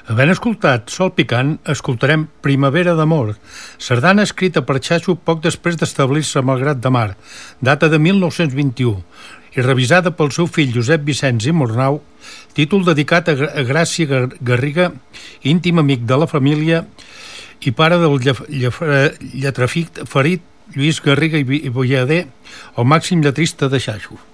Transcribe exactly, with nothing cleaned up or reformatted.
Havent escoltat Sol picant, escoltarem Primavera d'amor, sardana escrita per Xaixo poc després d'establir-se a Malgrat de Mar, data de mil nou-cents vint-i-u, i revisada pel seu fill Josep Vicenç i Murnau, títol dedicat a Gràcia Garriga, íntim amic de la família i pare del lletrafit ferit Lluís Garriga i Boyader, el màxim lletrista de Xaixo.